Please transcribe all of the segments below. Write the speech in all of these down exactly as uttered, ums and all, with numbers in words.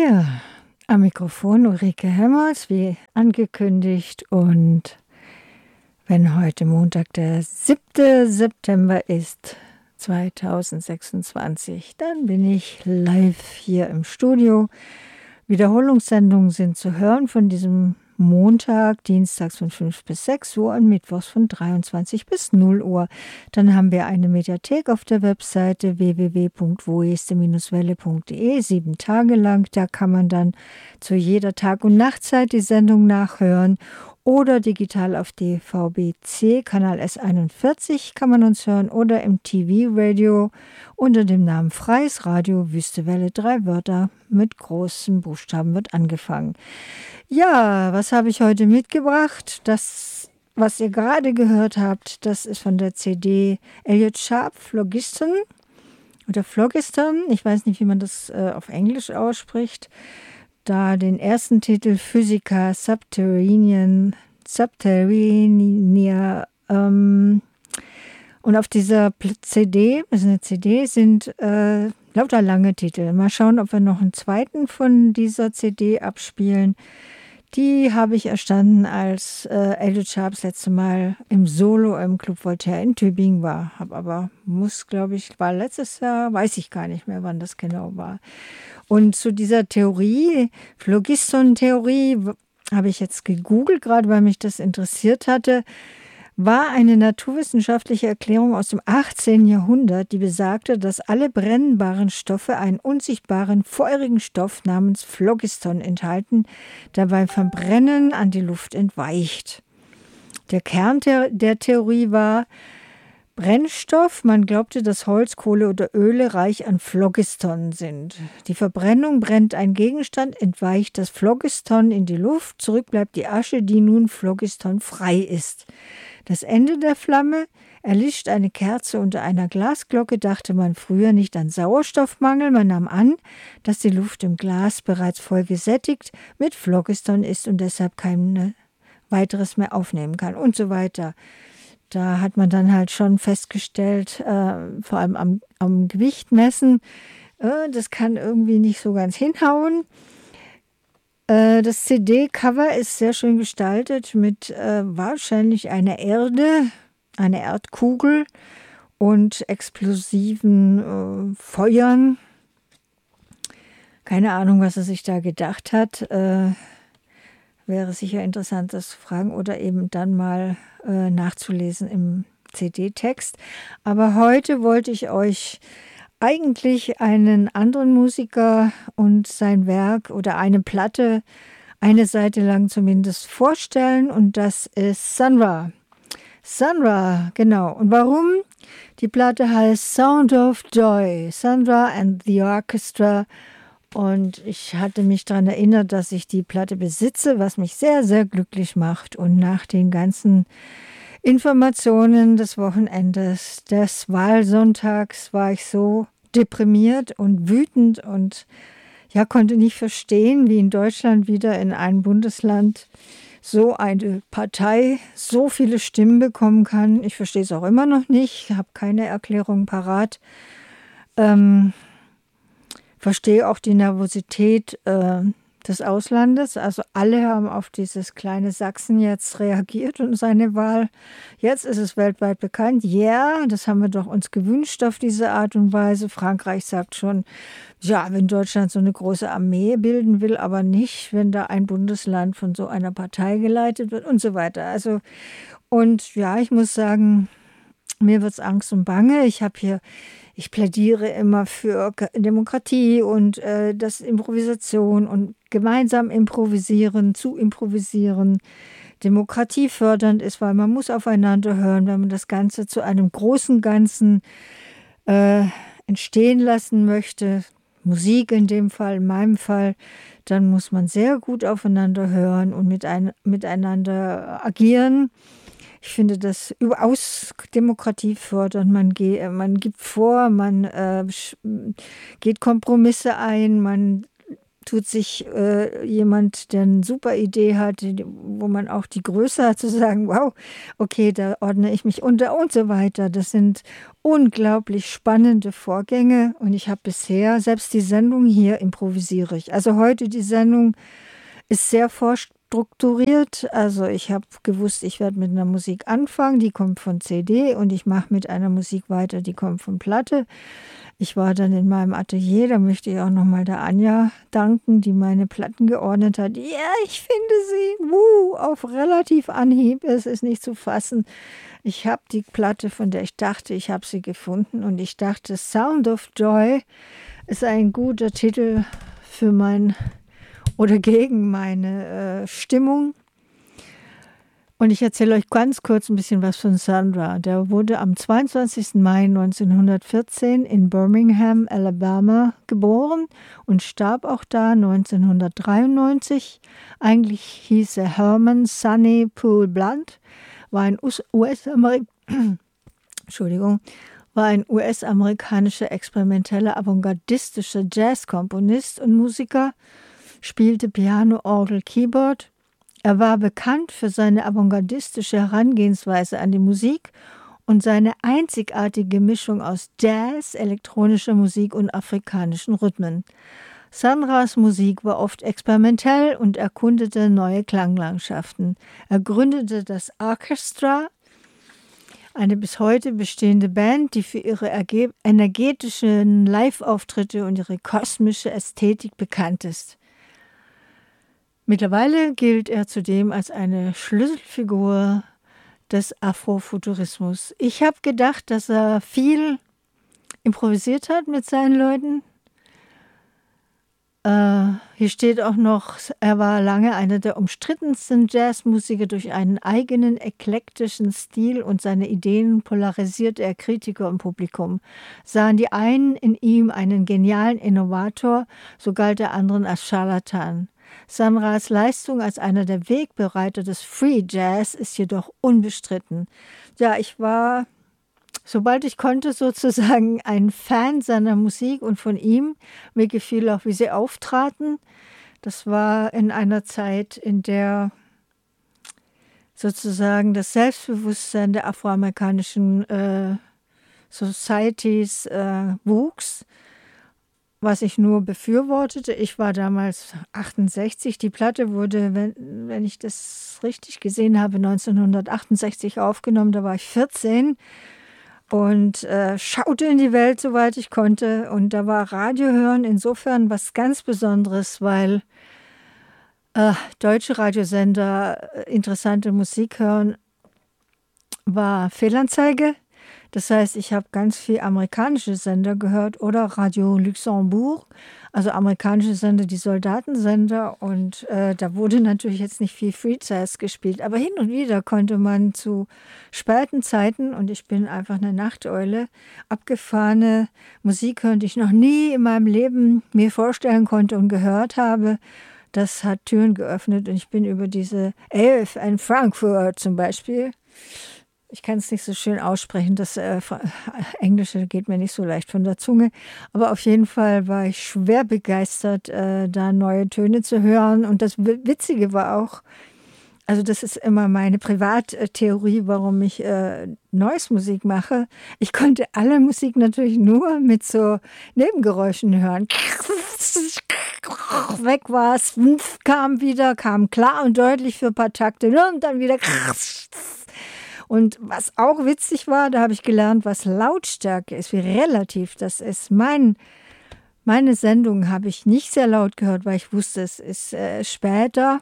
Ja, am Mikrofon Ulrike Hemmers, wie angekündigt. Und wenn heute Montag der siebte September ist, zweitausendsechsundzwanzig, dann bin ich live hier im Studio. Wiederholungssendungen sind zu hören von diesem Montag, dienstags von fünf bis sechs Uhr und mittwochs von dreiundzwanzig bis null Uhr. Dann haben wir eine Mediathek auf der Webseite w w w punkt woeste welle punkt de, sieben Tage lang. Da kann man dann zu jeder Tag- und Nachtzeit die Sendung nachhören. Oder digital auf D V B C, Kanal S einundvierzig kann man uns hören, oder im T V-Radio unter dem Namen Freies Radio, Wüste Welle, drei Wörter mit großen Buchstaben wird angefangen. Ja, was habe ich heute mitgebracht? Das, was ihr gerade gehört habt, das ist von der C D Elliott Sharp, Phlogiston oder Phlogiston, ich weiß nicht, wie man das äh, auf Englisch ausspricht. Da den ersten Titel Physica Subterranean, Subterranea, ähm, und auf dieser C D, das ist eine C D, sind äh, lauter lange Titel. Mal schauen, ob wir noch einen zweiten von dieser C D abspielen. Die habe ich erstanden, als äh, Elliott Sharp das letzte Mal im Solo im Club Voltaire in Tübingen war. Hab aber, muss glaube ich, war letztes Jahr, weiß ich gar nicht mehr, wann das genau war. Und zu dieser Theorie, Phlogiston-Theorie, habe ich jetzt gegoogelt, gerade weil mich das interessiert hatte, war eine naturwissenschaftliche Erklärung aus dem achtzehnten Jahrhundert, die besagte, dass alle brennbaren Stoffe einen unsichtbaren, feurigen Stoff namens Phlogiston enthalten, der beim Verbrennen an die Luft entweicht. Der Kern der, der Theorie war Brennstoff. Man glaubte, dass Holz, Kohle oder Öle reich an Phlogiston sind. Die Verbrennung brennt ein Gegenstand, entweicht das Phlogiston in die Luft, zurück bleibt die Asche, die nun phlogistonfrei ist. Das Ende der Flamme: erlischt eine Kerze unter einer Glasglocke, dachte man früher nicht an Sauerstoffmangel. Man nahm an, dass die Luft im Glas bereits voll gesättigt mit Phlogiston ist und deshalb kein weiteres mehr aufnehmen kann und so weiter. Da hat man dann halt schon festgestellt, äh, vor allem am, am Gewicht messen, äh, das kann irgendwie nicht so ganz hinhauen. Äh, das C D-Cover ist sehr schön gestaltet mit äh, wahrscheinlich einer Erde, einer Erdkugel und explosiven äh, Feuern. Keine Ahnung, was er sich da gedacht hat. Äh, wäre sicher interessant, das zu fragen oder eben dann mal äh, nachzulesen im C D-Text. Aber heute wollte ich euch eigentlich einen anderen Musiker und sein Werk oder eine Platte, eine Seite lang zumindest, vorstellen, und das ist Sun Ra. Sun Ra, genau. Und warum? Die Platte heißt Sound of Joy, Sun Ra and the Orchestra. Und ich hatte mich daran erinnert, dass ich die Platte besitze, was mich sehr, sehr glücklich macht. Und nach den ganzen Informationen des Wochenendes, des Wahlsonntags, war ich so deprimiert und wütend und ja, konnte nicht verstehen, wie in Deutschland wieder in einem Bundesland so eine Partei so viele Stimmen bekommen kann. Ich verstehe es auch immer noch nicht, habe keine Erklärung parat. Ähm, verstehe auch die Nervosität äh, des Auslandes. Also alle haben auf dieses kleine Sachsen jetzt reagiert und seine Wahl. Jetzt ist es weltweit bekannt. Ja, yeah, das haben wir doch uns gewünscht auf diese Art und Weise. Frankreich sagt schon, ja, wenn Deutschland so eine große Armee bilden will, aber nicht, wenn da ein Bundesland von so einer Partei geleitet wird und so weiter. Also, und ja, ich muss sagen, mir wird es Angst und Bange. Ich habe hier Ich plädiere immer für Demokratie und äh, das Improvisation und gemeinsam improvisieren, zu improvisieren, Demokratie fördernd ist, weil man muss aufeinander hören, wenn man das Ganze zu einem großen Ganzen äh, entstehen lassen möchte. Musik in dem Fall, in meinem Fall, dann muss man sehr gut aufeinander hören und mit ein, miteinander agieren. Ich finde das überaus demokratiefördernd. Man, geht, man gibt vor, man äh, geht Kompromisse ein, man tut sich äh, jemand, der eine super Idee hat, wo man auch die Größe hat, zu sagen, wow, okay, da ordne ich mich unter und so weiter. Das sind unglaublich spannende Vorgänge und ich habe bisher, selbst die Sendung hier improvisiere ich. Also heute die Sendung ist sehr vorstrukturiert. Also ich habe gewusst, ich werde mit einer Musik anfangen, die kommt von C D und ich mache mit einer Musik weiter, die kommt von Platte. Ich war dann in meinem Atelier, da möchte ich auch nochmal der Anja danken, die meine Platten geordnet hat. Ja, ich finde sie wuh, auf relativ Anhieb, es ist nicht zu fassen. Ich habe die Platte, von der ich dachte, ich habe sie gefunden und ich dachte, Sound of Joy ist ein guter Titel für mein oder gegen meine äh, Stimmung. Und ich erzähle euch ganz kurz ein bisschen was von Sandra. Der wurde am zweiundzwanzigsten Mai neunzehnhundertvierzehn in Birmingham, Alabama geboren und starb auch da neunzehnhundertdreiundneunzig. Eigentlich hieß er Herman Sonny Poole Blunt, war ein U S-Amerikaner, Entschuldigung, war ein U S-amerikanischer experimenteller, avantgardistischer Jazzkomponist und Musiker, spielte Piano, Orgel, Keyboard. Er war bekannt für seine avantgardistische Herangehensweise an die Musik und seine einzigartige Mischung aus Jazz, elektronischer Musik und afrikanischen Rhythmen. Sandras Musik war oft experimentell und erkundete neue Klanglandschaften. Er gründete das Orchestra, eine bis heute bestehende Band, die für ihre energetischen Live-Auftritte und ihre kosmische Ästhetik bekannt ist. Mittlerweile gilt er zudem als eine Schlüsselfigur des Afrofuturismus. Ich habe gedacht, dass er viel improvisiert hat mit seinen Leuten. Äh, hier steht auch noch, er war lange einer der umstrittensten Jazzmusiker durch einen eigenen eklektischen Stil und seine Ideen polarisierte er Kritiker und Publikum. Sahen die einen in ihm einen genialen Innovator, so galt der anderen als Scharlatan. Sandras Leistung als einer der Wegbereiter des Free Jazz ist jedoch unbestritten. Ja, ich war, sobald ich konnte, sozusagen ein Fan seiner Musik und von ihm. Mir gefiel auch, wie sie auftraten. Das war in einer Zeit, in der sozusagen das Selbstbewusstsein der afroamerikanischen äh, Societies äh, wuchs, was ich nur befürwortete. Ich war damals achtundsechzig. Die Platte wurde, wenn, wenn ich das richtig gesehen habe, neunzehnhundertachtundsechzig aufgenommen. Da war ich vierzehn und äh, schaute in die Welt, soweit ich konnte. Und da war Radio hören insofern was ganz Besonderes, weil äh, deutsche Radiosender äh, interessante Musik hören, war Fehlanzeige. Das heißt, ich habe ganz viel amerikanische Sender gehört oder Radio Luxembourg, also amerikanische Sender, die Soldatensender. Und äh, da wurde natürlich jetzt nicht viel Free Jazz gespielt, aber hin und wieder konnte man zu späten Zeiten, und ich bin einfach eine Nachteule, abgefahrene Musik hören, die ich noch nie in meinem Leben mir vorstellen konnte und gehört habe. Das hat Türen geöffnet und ich bin über diese Elf in Frankfurt zum Beispiel. Ich kann es nicht so schön aussprechen, das äh, Englische geht mir nicht so leicht von der Zunge. Aber auf jeden Fall war ich schwer begeistert, äh, da neue Töne zu hören. Und das Witzige war auch, also das ist immer meine Privattheorie, warum ich äh, Noise-Musik mache. Ich konnte alle Musik natürlich nur mit so Nebengeräuschen hören. Weg war es, kam wieder, kam klar und deutlich für ein paar Takte und dann wieder. Und was auch witzig war, da habe ich gelernt, was Lautstärke ist, wie relativ das ist. Mein, meine Sendung habe ich nicht sehr laut gehört, weil ich wusste, es ist äh, später.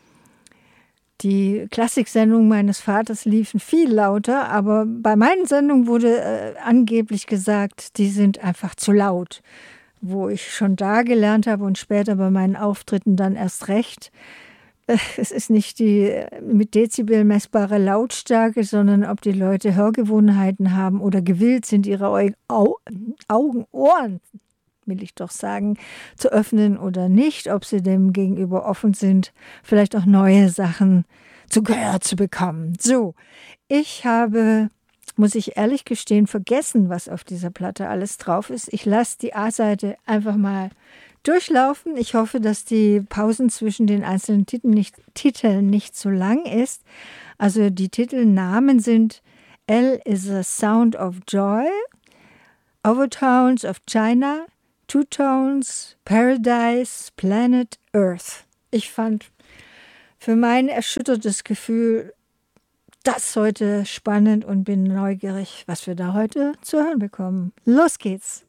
Die Klassiksendungen meines Vaters liefen viel lauter, aber bei meinen Sendungen wurde äh, angeblich gesagt, die sind einfach zu laut. Wo ich schon da gelernt habe und später bei meinen Auftritten dann erst recht. Es ist nicht die mit Dezibel messbare Lautstärke, sondern ob die Leute Hörgewohnheiten haben oder gewillt sind, ihre Augen, Ohren, will ich doch sagen, zu öffnen oder nicht, ob sie dem gegenüber offen sind, vielleicht auch neue Sachen zu Gehör zu bekommen. So, ich habe, muss ich ehrlich gestehen, vergessen, was auf dieser Platte alles drauf ist. Ich lasse die A-Seite einfach mal durchlaufen. Ich hoffe, dass die Pausen zwischen den einzelnen Titeln nicht, Titeln nicht so lang ist. Also die Titelnamen sind L is a Sound of Joy, Overtones of China, Two Tones, Paradise, Planet Earth. Ich fand für mein erschüttertes Gefühl das heute spannend und bin neugierig, was wir da heute zu hören bekommen. Los geht's!